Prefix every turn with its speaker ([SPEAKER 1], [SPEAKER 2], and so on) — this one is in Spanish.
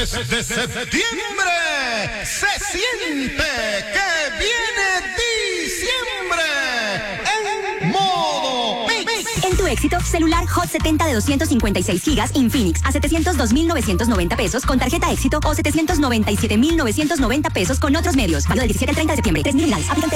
[SPEAKER 1] Desde septiembre se siente que viene diciembre en modo Mix.
[SPEAKER 2] En tu éxito, celular Hot 70 de 256 gigas Infinix a 702.990 pesos con tarjeta éxito o 797.990 pesos con otros medios. Válido del 17 al 30 de septiembre. 3.000 unidades. Aplicante